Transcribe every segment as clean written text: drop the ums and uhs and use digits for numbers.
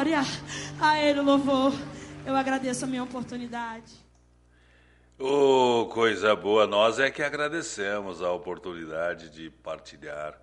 glória, a Ele o louvor. Eu agradeço a minha oportunidade. Oh, coisa boa, nós é que agradecemos a oportunidade de partilhar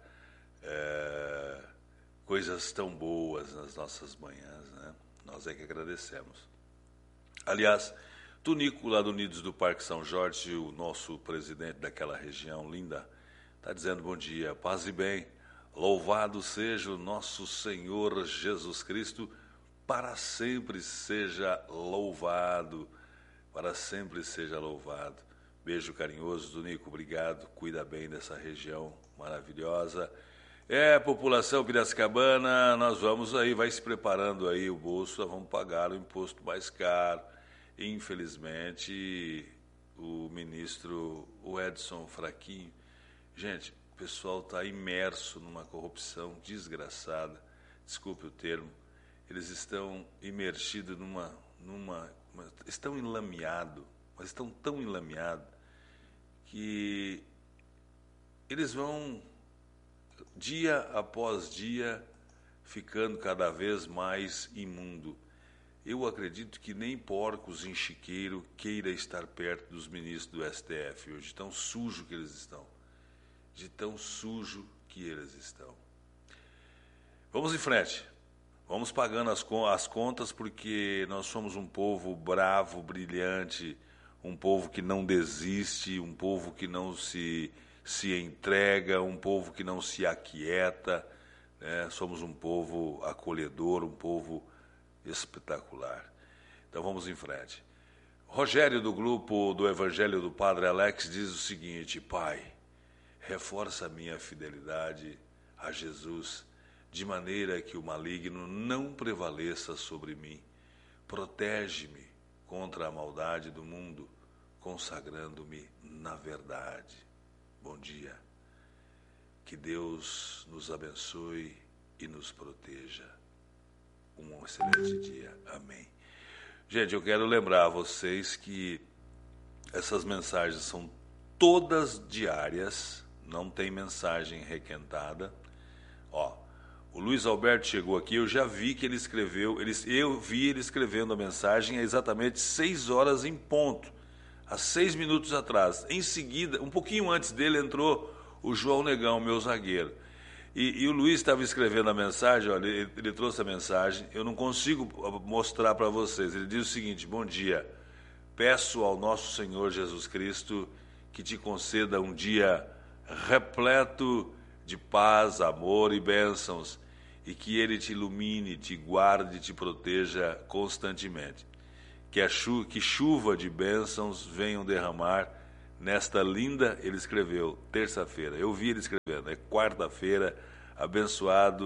coisas tão boas nas nossas manhãs, né? Nós é que agradecemos. Aliás, Tunico, lá do Unidos do Parque São Jorge, o nosso presidente daquela região linda, está dizendo bom dia, paz e bem, louvado seja o nosso Senhor Jesus Cristo, para sempre seja louvado, para sempre seja louvado. Beijo carinhoso, Tunico, obrigado, cuida bem dessa região maravilhosa. População piracicabana, nós vamos aí, vai se preparando aí o bolso, nós vamos pagar o imposto mais caro. Infelizmente, o ministro, o Edson Fraquinho, gente, o pessoal está imerso numa corrupção desgraçada, desculpe o termo, eles estão imergidos estão enlameados, mas estão tão enlameados que eles vão, dia após dia, ficando cada vez mais imundo. Eu acredito que nem porcos em chiqueiro queira estar perto dos ministros do STF hoje, tão sujo que eles estão. De tão sujo que eles estão. Vamos em frente. Vamos pagando as contas, porque nós somos um povo bravo, brilhante, um povo que não desiste, um povo que não se entrega, um povo que não se aquieta, né? Somos um povo acolhedor, um povo espetacular. Então vamos em frente. Rogério, do grupo do Evangelho do Padre Alex, diz o seguinte: Pai, reforça a minha fidelidade a Jesus, de maneira que o maligno não prevaleça sobre mim. Protege-me contra a maldade do mundo, consagrando-me na verdade. Bom dia. Que Deus nos abençoe e nos proteja. Um excelente dia. Amém. Gente, eu quero lembrar a vocês que essas mensagens são todas diárias, não tem mensagem requentada. O Luiz Alberto chegou aqui, eu já vi que ele escreveu, eu vi ele escrevendo a mensagem há exatamente 6 horas em ponto, há 6 minutos atrás. Em seguida, um pouquinho antes dele, entrou o João Negão, meu zagueiro. E o Luiz estava escrevendo a mensagem, olha, ele trouxe a mensagem, eu não consigo mostrar para vocês. Ele diz o seguinte: bom dia, peço ao nosso Senhor Jesus Cristo que te conceda um dia repleto de paz, amor e bênçãos, e que Ele te ilumine, te guarde e te proteja constantemente. Que chuva de bênçãos venham derramar nesta linda, ele escreveu, terça-feira, eu vi ele escrevendo, é quarta-feira, abençoada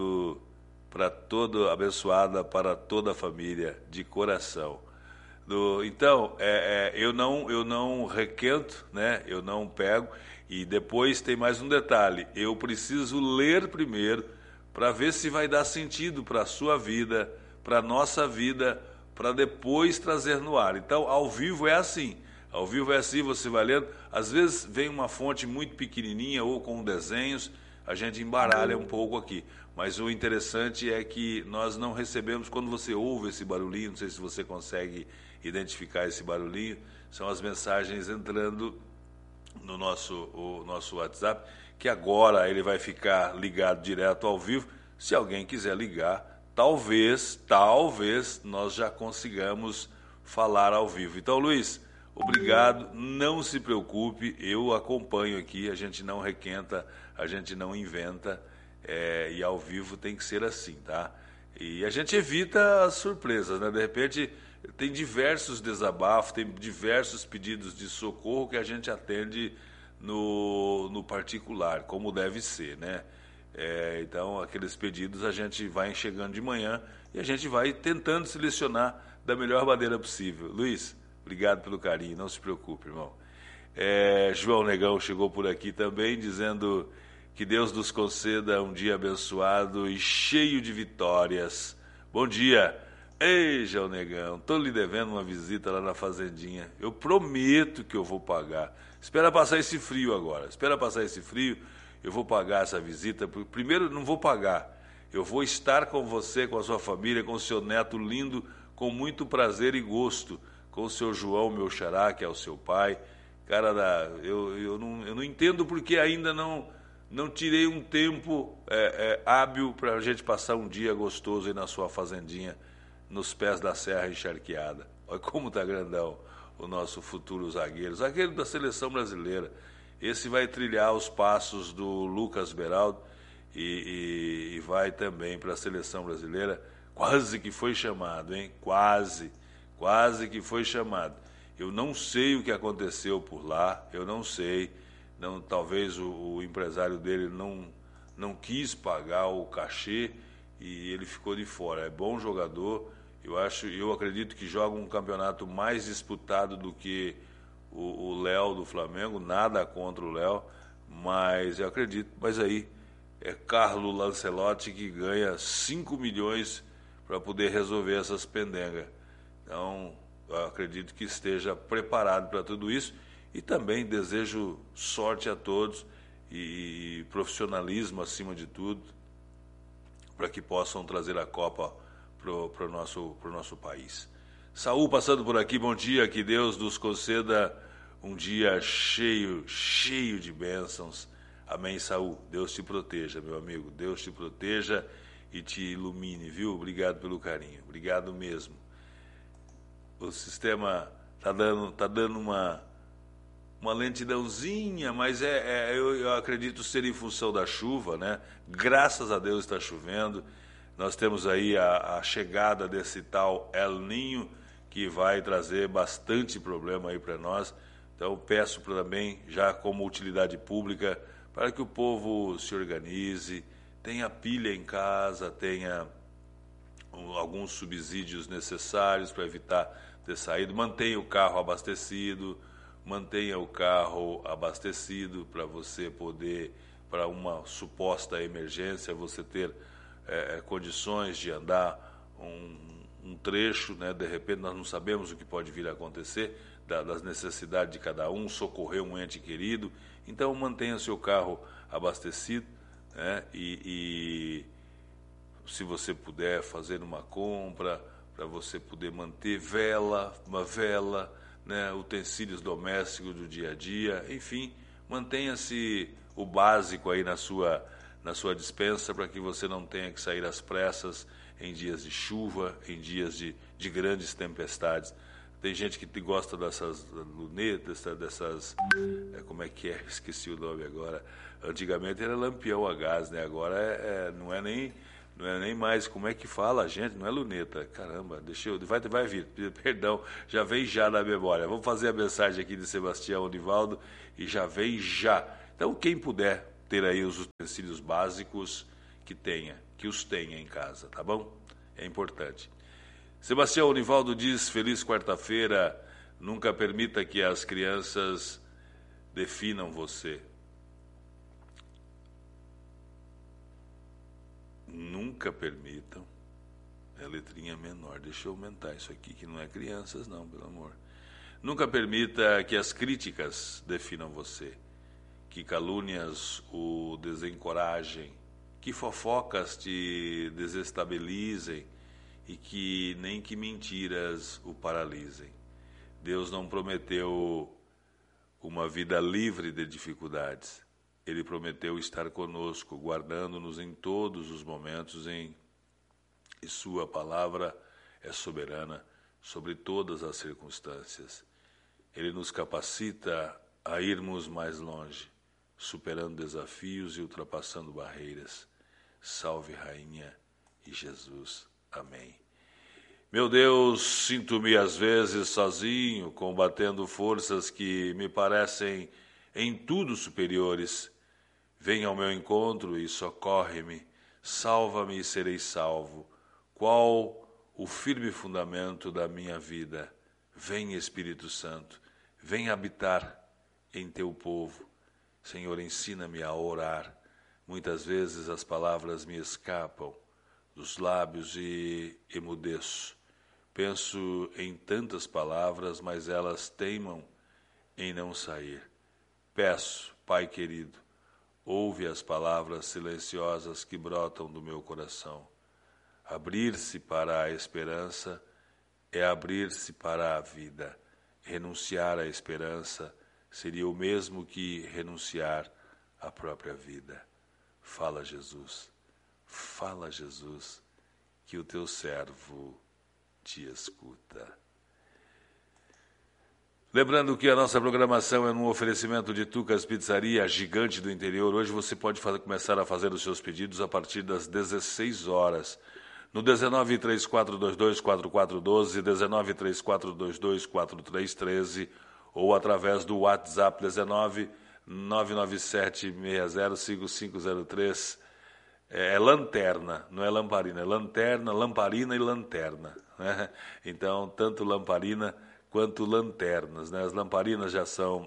para toda a família, de coração. Então, eu não requento, né? Eu não pego, e depois tem mais um detalhe, eu preciso ler primeiro, para ver se vai dar sentido para a sua vida, para a nossa vida, para depois trazer no ar. Então, ao vivo é assim. Ao vivo é assim, você vai lendo. Às vezes vem uma fonte muito pequenininha ou com desenhos, a gente embaralha um pouco aqui. Mas o interessante é que nós não recebemos, quando você ouve esse barulhinho, não sei se você consegue identificar esse barulhinho, são as mensagens entrando no nosso WhatsApp, que agora ele vai ficar ligado direto ao vivo. Se alguém quiser ligar, talvez nós já consigamos falar ao vivo. Então, Luiz, obrigado, não se preocupe, eu acompanho aqui, a gente não requenta, a gente não inventa, e ao vivo tem que ser assim, tá? E a gente evita as surpresas, né? De repente tem diversos desabafos, tem diversos pedidos de socorro que a gente atende no particular, como deve ser, né? Então aqueles pedidos a gente vai chegando de manhã e a gente vai tentando selecionar da melhor maneira possível. Luiz, obrigado pelo carinho, não se preocupe, irmão. João Negão chegou por aqui também, dizendo que Deus nos conceda um dia abençoado e cheio de vitórias. Bom dia. Ei, João Negão, estou lhe devendo uma visita lá na fazendinha. Eu prometo que eu vou pagar. Espera passar esse frio agora. Espera passar esse frio, eu vou pagar essa visita. Primeiro, não vou pagar. Eu vou estar com você, com a sua família, com o seu neto lindo, com muito prazer e gosto, com o seu João, meu xará, que é o seu pai. Cara, eu não entendo porque ainda não tirei um tempo hábil para a gente passar um dia gostoso aí na sua fazendinha, nos pés da serra encharqueada. Olha como tá grandão o nosso futuro zagueiro da seleção brasileira. Esse vai trilhar os passos do Lucas Beraldo e vai também para a seleção brasileira. Quase que foi chamado, hein? Quase que foi chamado. Eu não sei o que aconteceu por lá, eu não sei. Não, talvez o empresário dele não quis pagar o cachê e ele ficou de fora. É bom jogador, eu acredito que joga um campeonato mais disputado do que o Léo do Flamengo, nada contra o Léo, mas eu acredito. Mas aí é Carlo Lancelotti que ganha 5 milhões para poder resolver essas pendengas. Então, eu acredito que esteja preparado para tudo isso e também desejo sorte a todos e profissionalismo acima de tudo para que possam trazer a Copa para o nosso país. Saul passando por aqui, bom dia, que Deus nos conceda um dia cheio de bênçãos. Amém, Saul. Deus te proteja, meu amigo, Deus te proteja e te ilumine, viu? Obrigado pelo carinho, obrigado mesmo. O sistema tá dando uma lentidãozinha, mas eu acredito ser em função da chuva, né? Graças a Deus está chovendo. Nós temos aí a chegada desse tal El Ninho, que vai trazer bastante problema aí para nós. Então peço também, já como utilidade pública, para que o povo se organize, tenha pilha em casa, tenha alguns subsídios necessários para evitar ter saído, mantenha o carro abastecido para você poder, para uma suposta emergência, você ter condições de andar um trecho, né? De repente nós não sabemos o que pode vir a acontecer, das necessidades de cada um, socorrer um ente querido. Então mantenha seu carro abastecido, né? E se você puder fazer uma compra para você poder manter uma vela, né, utensílios domésticos do dia a dia, enfim, mantenha-se o básico aí na sua despensa para que você não tenha que sair às pressas em dias de chuva, em dias de grandes tempestades. Tem gente que gosta dessas lunetas, como é que é? Esqueci o nome agora. Antigamente era lampião a gás, né? Agora não é nem mais, como é que fala, gente? Não é luneta. Caramba, vai vir, perdão, já vem já na memória. Vamos fazer a mensagem aqui de Sebastião Onivaldo e já vem já. Então, quem puder ter aí os utensílios básicos, que os tenha em casa, tá bom? É importante. Sebastião Onivaldo diz, feliz quarta-feira, nunca permita que as crianças definam você. Nunca permitam, é letrinha menor, deixa eu aumentar isso aqui, que não é crianças não, pelo amor. Nunca permita que as críticas definam você, que calúnias o desencorajem, que fofocas te desestabilizem e que nem que mentiras o paralisem. Deus não prometeu uma vida livre de dificuldades. Ele prometeu estar conosco, guardando-nos em todos os momentos, e sua palavra é soberana sobre todas as circunstâncias. Ele nos capacita a irmos mais longe, superando desafios e ultrapassando barreiras. Salve, Rainha e Jesus. Amém. Meu Deus, sinto-me às vezes sozinho, combatendo forças que me parecem em tudo superiores. Venha ao meu encontro e socorre-me, salva-me e serei salvo. Qual o firme fundamento da minha vida? Vem, Espírito Santo, vem habitar em teu povo. Senhor, ensina-me a orar. Muitas vezes as palavras me escapam dos lábios e emudeço. Penso em tantas palavras, mas elas teimam em não sair. Peço, Pai querido, ouve as palavras silenciosas que brotam do meu coração. Abrir-se para a esperança é abrir-se para a vida. Renunciar à esperança seria o mesmo que renunciar à própria vida. Fala, Jesus, que o teu servo te escuta. Lembrando que a nossa programação é num oferecimento de Tucas Pizzaria, gigante do interior. Hoje você pode começar a fazer os seus pedidos a partir das 16 horas. No 1934224412, 1934224313 ou através do WhatsApp 19997605503. É lanterna, não é lamparina, é lanterna, lamparina e lanterna, né? Então, tanto lamparina quanto lanternas, né? As lamparinas já são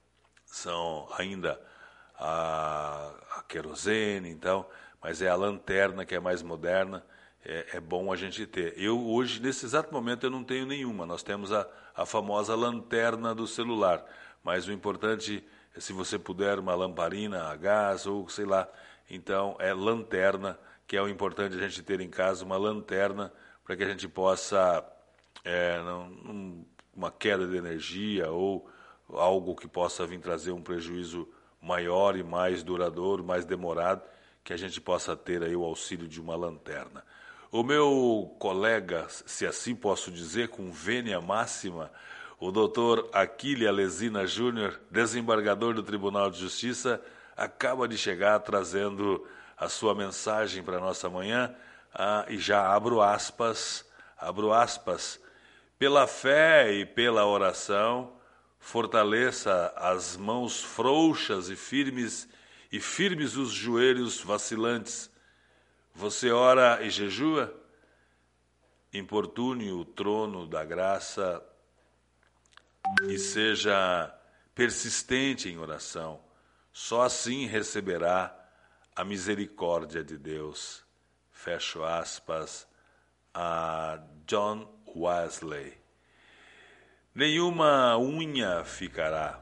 ainda a querosene, então, mas é a lanterna que é mais moderna, é bom a gente ter. Eu hoje, nesse exato momento, eu não tenho nenhuma. Nós temos a famosa lanterna do celular, mas o importante é, se você puder, uma lamparina a gás ou sei lá. Então, é lanterna, que é o importante a gente ter em casa, uma lanterna para que a gente possa, uma queda de energia ou algo que possa vir trazer um prejuízo maior e mais duradouro, mais demorado, que a gente possa ter aí o auxílio de uma lanterna. O meu colega, se assim posso dizer, com vênia máxima, o doutor Aquile Alesina Júnior, desembargador do Tribunal de Justiça, acaba de chegar trazendo a sua mensagem para a nossa manhã, e já abro aspas, pela fé e pela oração, fortaleça as mãos frouxas e firmes os joelhos vacilantes. Você ora e jejua? Importune o trono da graça e seja persistente em oração. Só assim receberá a misericórdia de Deus. Fecho aspas, a John Wesley. Nenhuma unha ficará.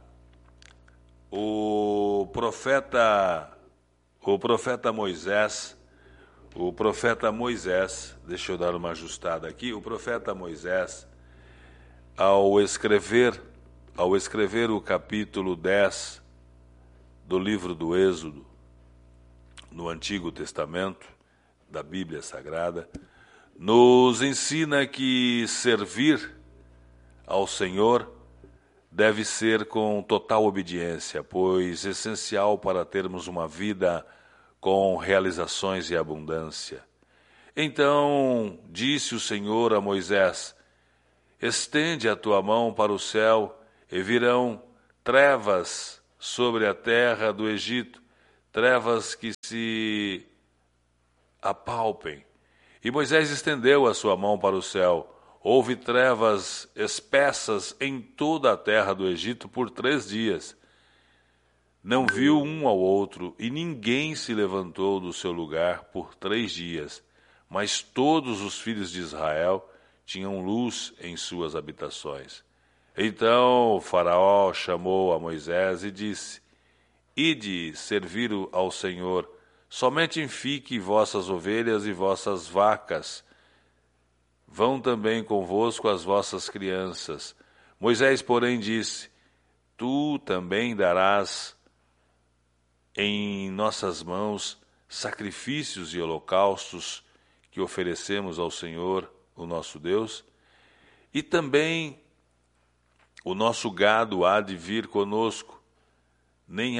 O profeta Moisés, deixa eu dar uma ajustada aqui, o profeta Moisés, ao escrever o capítulo 10 do livro do Êxodo, no Antigo Testamento, da Bíblia Sagrada, nos ensina que servir ao Senhor deve ser com total obediência, pois é essencial para termos uma vida com realizações e abundância. Então disse o Senhor a Moisés: estende a tua mão para o céu e virão trevas sobre a terra do Egito, trevas que se apalpem. E Moisés estendeu a sua mão para o céu. Houve trevas espessas em toda a terra do Egito por 3 dias. Não viu um ao outro, e ninguém se levantou do seu lugar por 3 dias. Mas todos os filhos de Israel tinham luz em suas habitações. Então o faraó chamou a Moisés e disse: ide servir ao Senhor, somente fique vossas ovelhas e vossas vacas. Vão também convosco as vossas crianças. Moisés, porém, disse: tu também darás em nossas mãos sacrifícios e holocaustos que oferecemos ao Senhor, o nosso Deus, e também o nosso gado há de vir conosco, nem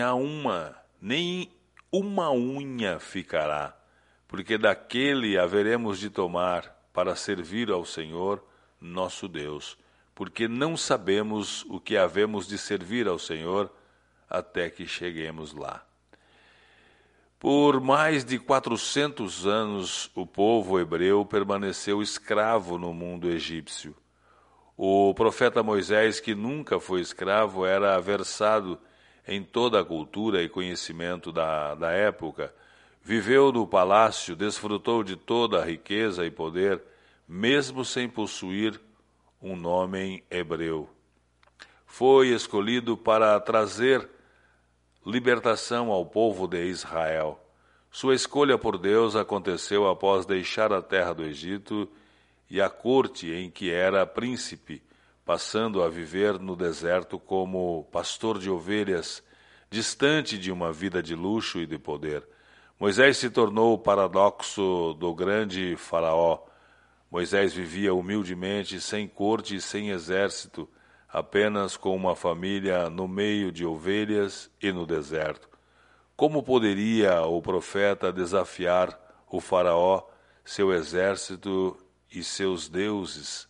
uma unha ficará, porque daquele haveremos de tomar para servir ao Senhor, nosso Deus, porque não sabemos o que havemos de servir ao Senhor até que cheguemos lá. Por mais de 400 anos, o povo hebreu permaneceu escravo no mundo egípcio. O profeta Moisés, que nunca foi escravo, era versado em toda a cultura e conhecimento da época. Viveu no palácio, desfrutou de toda a riqueza e poder, mesmo sem possuir um nome hebreu. Foi escolhido para trazer libertação ao povo de Israel. Sua escolha por Deus aconteceu após deixar a terra do Egito e a corte em que era príncipe, passando a viver no deserto como pastor de ovelhas, distante de uma vida de luxo e de poder. Moisés se tornou o paradoxo do grande faraó. Moisés vivia humildemente, sem corte e sem exército, apenas com uma família no meio de ovelhas e no deserto. Como poderia o profeta desafiar o faraó, seu exército e seus deuses?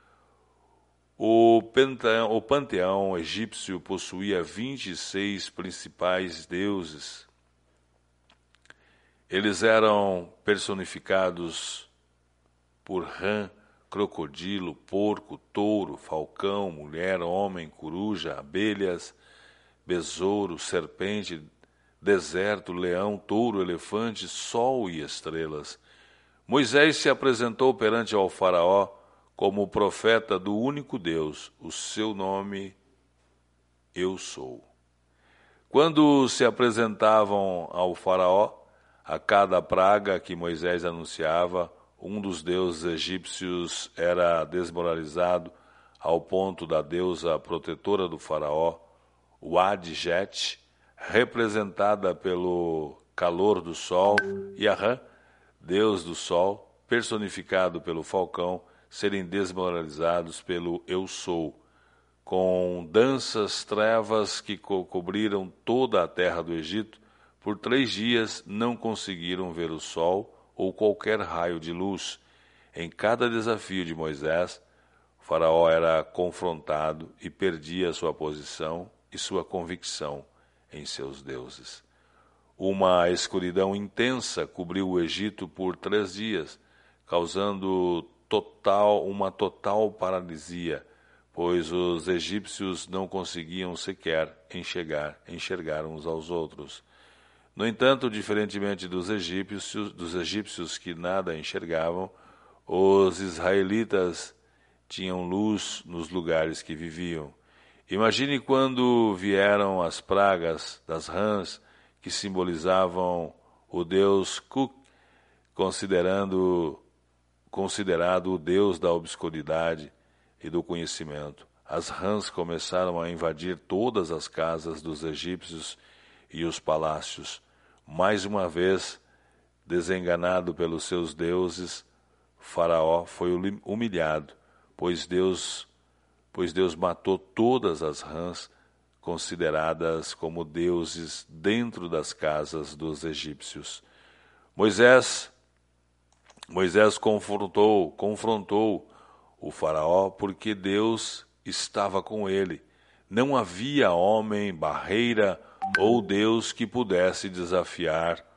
O panteão egípcio possuía 26 principais deuses. Eles eram personificados por rã, crocodilo, porco, touro, falcão, mulher, homem, coruja, abelhas, besouro, serpente, deserto, leão, touro, elefante, sol e estrelas. Moisés se apresentou perante ao faraó como o profeta do único Deus. O seu nome, Eu Sou. Quando se apresentavam ao faraó, a cada praga que Moisés anunciava, um dos deuses egípcios era desmoralizado ao ponto da deusa protetora do faraó, o Adjet, representada pelo calor do sol, e Arã, deus do sol, personificado pelo falcão, serem desmoralizados pelo Eu Sou, com densas trevas que cobriram toda a terra do Egito. Por 3 dias não conseguiram ver o sol ou qualquer raio de luz. Em cada desafio de Moisés, o faraó era confrontado e perdia sua posição e sua convicção em seus deuses. Uma escuridão intensa cobriu o Egito por 3 dias, causando uma total paralisia, pois os egípcios não conseguiam sequer enxergar uns aos outros. No entanto, diferentemente dos egípcios que nada enxergavam, os israelitas tinham luz nos lugares que viviam. Imagine quando vieram as pragas das rãs, que simbolizavam o deus Kuk, considerado o deus da obscuridade e do conhecimento. As rãs começaram a invadir todas as casas dos egípcios e os palácios. Mais uma vez, desenganado pelos seus deuses, Faraó foi humilhado, pois Deus matou todas as rãs consideradas como deuses dentro das casas dos egípcios. Moisés confrontou o faraó porque Deus estava com ele. Não havia homem, barreira ou Deus que pudesse desafiar